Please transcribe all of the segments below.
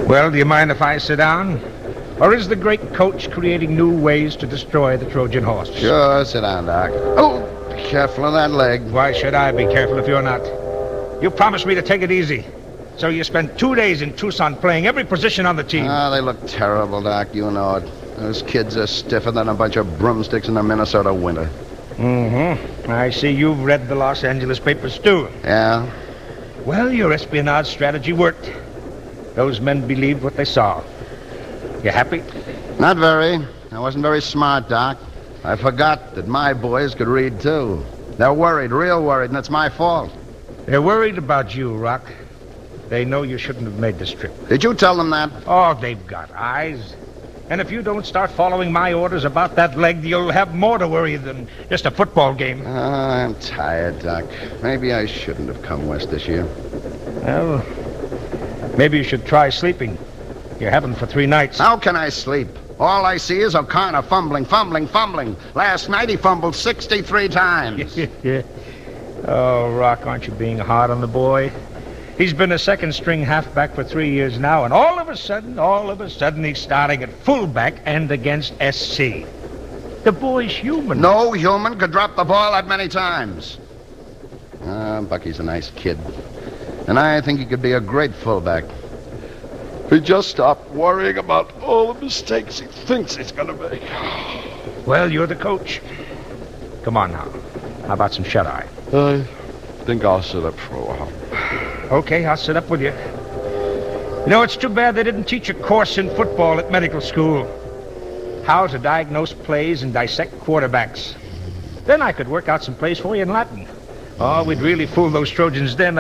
Well, do you mind if I sit down? Or is the great coach creating new ways to destroy the Trojan horse? Sure, sit down, Doc. Oh, be careful of that leg. Why should I be careful if you're not? You promised me to take it easy. So you spent 2 days in Tucson playing every position on the team. They look terrible, Doc. You know it. Those kids are stiffer than a bunch of broomsticks in the Minnesota winter. Mm-hmm. I see you've read the Los Angeles papers, too. Yeah? Well, your espionage strategy worked. Those men believed what they saw. You happy? Not very. I wasn't very smart, Doc. I forgot that my boys could read, too. They're worried, real worried, and it's my fault. They're worried about you, Rock. They know you shouldn't have made this trip. Did you tell them that? Oh, they've got eyes. And if you don't start following my orders about that leg, you'll have more to worry than just a football game. I'm tired, Doc. Maybe I shouldn't have come west this year. Well, maybe you should try sleeping. You haven't for 3 nights. How can I sleep? All I see is O'Connor fumbling. Last night he fumbled 63 times. Oh, Rock, aren't you being hard on the boy? He's been a second-string halfback for 3 years now, and all of a sudden, he's starting at fullback and against SC. The boy's human. No human could drop the ball that many times. Bucky's a nice kid. And I think he could be a great fullback. If he just stopped worrying about all the mistakes he thinks he's going to make. Well, you're the coach. Come on now. How about some shut-eye? I think I'll sit up for a while. Okay, I'll sit up with you. You know, it's too bad they didn't teach a course in football at medical school. How to diagnose plays and dissect quarterbacks. Then I could work out some plays for you in Latin. Oh, we'd really fool those Trojans then.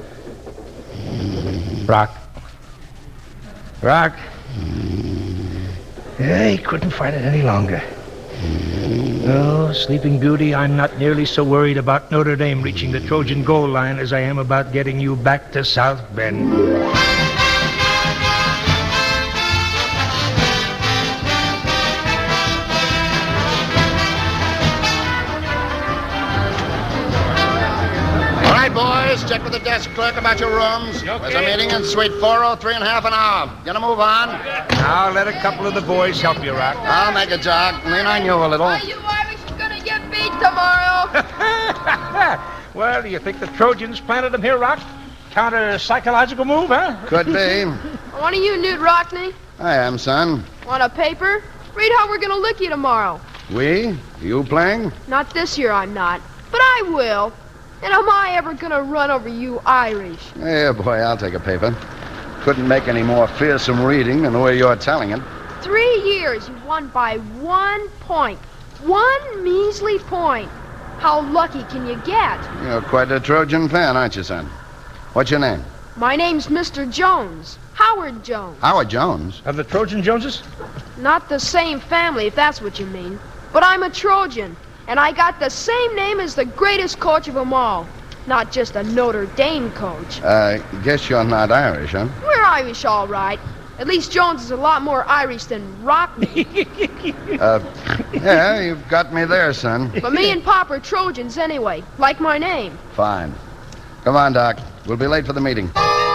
Rock. Yeah, he couldn't fight it any longer. Oh, Sleeping Beauty, I'm not nearly so worried about Notre Dame reaching the Trojan goal line as I am about getting you back to South Bend. All right, boys, check with the desk clerk about your rooms. There's a meeting in suite 403 in half an hour. Gonna move on? I'll let a couple of the boys help you, Rock. I'll make a jog. Lean on you a little. Are you Irish gonna get beat tomorrow? Well, do you think the Trojans planted them here, Rock? Counter-psychological move, huh? Could be. One of you, Newt Rockney? I am, son. Want a paper? Read how we're gonna lick you tomorrow. We? You playing? Not this year, I'm not. But I will. And am I ever gonna run over you Irish? Yeah, boy, I'll take a paper. Couldn't make any more fearsome reading than the way you're telling it. 3 years, you won by 1 point. 1 measly point. How lucky can you get? You're quite a Trojan fan, aren't you, son? What's your name? My name's Mr. Jones. Howard Jones. Howard Jones. Of the Trojan Joneses? Not the same family, if that's what you mean. But I'm a Trojan, and I got the same name as the greatest coach of them all. Not just a Notre Dame coach. Guess you're not Irish, huh? We're Irish, all right. At least Jones is a lot more Irish than Rockney. Yeah, you've got me there, son. But me and Pop are Trojans anyway, like my name. Fine. Come on, Doc. We'll be late for the meeting.